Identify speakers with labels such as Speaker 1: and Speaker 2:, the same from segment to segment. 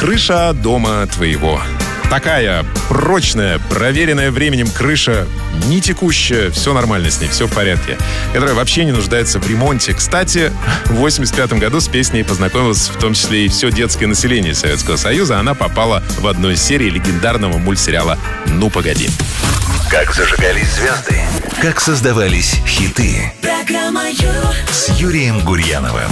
Speaker 1: Крыша дома твоего. Такая прочная, проверенная временем крыша, не текущая, все нормально с ней, все в порядке. Которая вообще не нуждается в ремонте. Кстати, в 1985 году с песней познакомилось в том числе и все детское население Советского Союза. Она попала в одну из серий легендарного мультсериала «Ну, погоди».
Speaker 2: Как зажигались звезды, как создавались хиты. Программа с Юрием Гурьяновым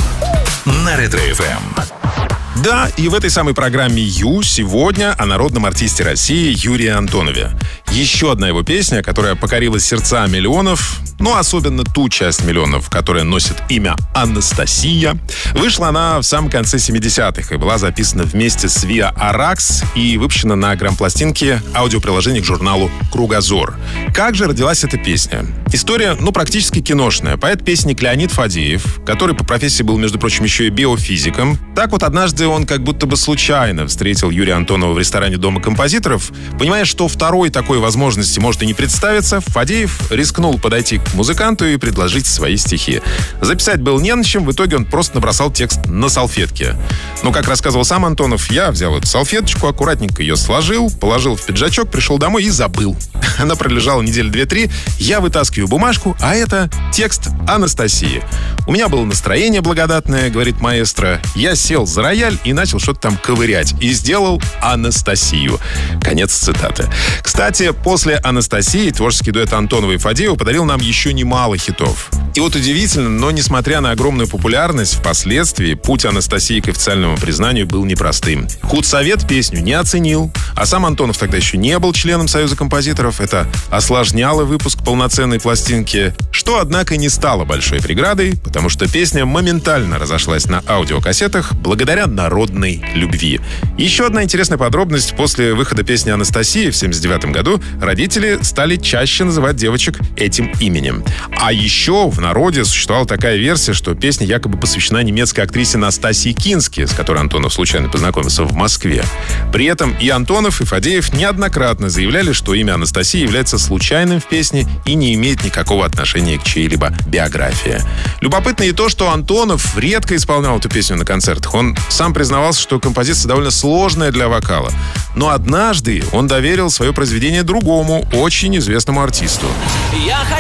Speaker 2: на Ретро-ФМ.
Speaker 1: Да, и в этой самой программе «Ю» сегодня о народном артисте России Юрии Антонове. Еще одна его песня, которая покорила сердца миллионов, но особенно ту часть миллионов, которая носит имя Анастасия. Вышла она в самом конце 70-х и была записана вместе с Via Arax и выпущена на грампластинке аудиоприложения к журналу «Кругозор». Как же родилась эта песня? История, практически киношная. Поэт-песник Леонид Фадеев, который по профессии был, между прочим, еще и биофизиком. Так вот, однажды он как будто бы случайно встретил Юрия Антонова в ресторане Дома композиторов. Понимая, что второй такой возможности может и не представиться, Фадеев рискнул подойти к музыканту и предложить свои стихи. Записать было не на чем, в итоге он просто набросал текст на салфетке. Но, как рассказывал сам Антонов, я взял эту салфеточку, аккуратненько ее сложил, положил в пиджачок, пришел домой и забыл. Она пролежала недели 2-3, я вытаскиваю бумажку, а это текст Анастасии. У меня было настроение благодатное, говорит маэстро. Я сел за рояль и начал что-то там ковырять. И сделал Анастасию. Конец цитаты. Кстати, после Анастасии творческий дуэт Антонова и Фадеева подарил нам еще немало хитов. И вот удивительно, но несмотря на огромную популярность, впоследствии путь Анастасии к официальному признанию был непростым. Худсовет песню не оценил, а сам Антонов тогда еще не был членом Союза композиторов. Это осложняло выпуск полноценной пластинки, что, однако, не стало большой преградой, потому что песня моментально разошлась на аудиокассетах благодаря народной любви. Еще одна интересная подробность. После выхода песни Анастасии в 1979 году родители стали чаще называть девочек этим именем. А еще в народе существовала такая версия, что песня якобы посвящена немецкой актрисе Настасье Кински, с которой Антонов случайно познакомился в Москве. При этом и Антонов, и Фадеев неоднократно заявляли, что имя Анастасии является случайным в песне и не имеет никакого отношения к чьей-либо биографии. Любопытно и то, что Антонов редко исполнял эту песню на концертах. Он сам признавался, что композиция довольно сложная для вокала. Но однажды он доверил свое произведение другому, очень известному артисту.
Speaker 3: Я